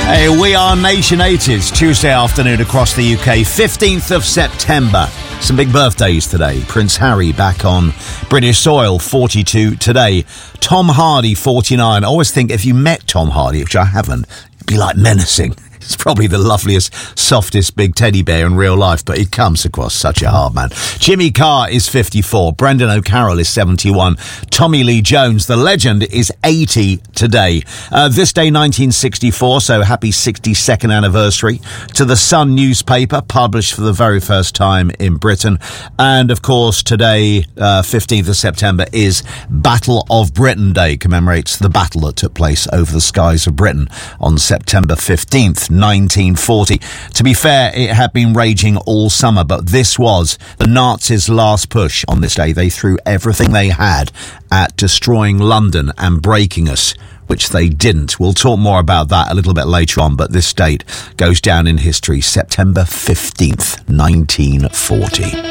Hey, we are Nation 80s, Tuesday afternoon across the UK, 15th of September. Some big birthdays today. Prince Harry back on British soil, 42 today. Tom Hardy, 49. I always think if you met Tom Hardy, which I haven't, it'd be like menacing. He's probably the loveliest, softest big teddy bear in real life, but he comes across such a hard man. Jimmy Carr is 54. Brendan O'Carroll is 71. Tommy Lee Jones, the legend, is 80 today. This day, 1964, so happy 62nd anniversary to the Sun newspaper, published for the very first time in Britain. And, of course, today, 15th of September, is Battle of Britain Day, commemorates the battle that took place over the skies of Britain on September 15th. 1940. To be fair, it had been raging all summer, but this was the Nazis' last push on this day. They threw everything they had at destroying London and breaking us, which they didn't. We'll talk more about that a little bit later on, but this date goes down in history, September 15th, 1940.